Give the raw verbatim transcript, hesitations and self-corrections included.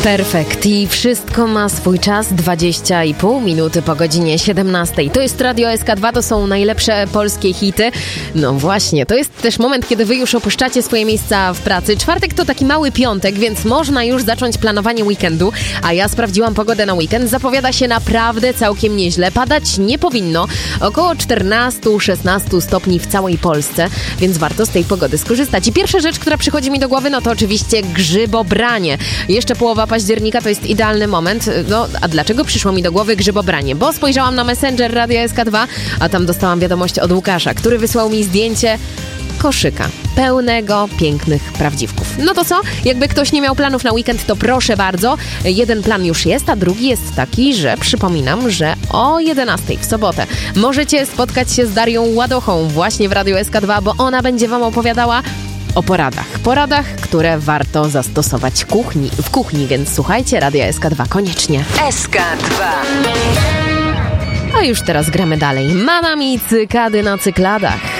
Perfekt. I wszystko ma swój czas. dwadzieścia i pół minuty po godzinie siedemnastej. To jest Radio S K dwa, to są najlepsze polskie hity. No właśnie, to jest też moment, kiedy wy już opuszczacie swoje miejsca w pracy. Czwartek to taki mały piątek, więc można już zacząć planowanie weekendu. A ja sprawdziłam pogodę na weekend. Zapowiada się naprawdę całkiem nieźle. Padać nie powinno. Około czternaście do szesnastu stopni w całej Polsce, więc warto z tej pogody skorzystać. I pierwsza rzecz, która przychodzi mi do głowy, no to oczywiście grzybobranie. Jeszcze połowa października to jest idealny moment. No, a dlaczego przyszło mi do głowy grzybobranie? Bo spojrzałam na Messenger Radia S K dwa, a tam dostałam wiadomość od Łukasza, który wysłał mi zdjęcie koszyka pełnego pięknych prawdziwków. No to co? Jakby ktoś nie miał planów na weekend, to proszę bardzo. Jeden plan już jest, a drugi jest taki, że przypominam, że o jedenastej w sobotę możecie spotkać się z Darią Ładochą właśnie w Radiu S K dwa, bo ona będzie wam opowiadała o poradach. Poradach, które warto zastosować kuchni, w kuchni, więc słuchajcie Radia S K dwa koniecznie. S K dwa. A już teraz gramy dalej. Mama mi cykady na cykladach.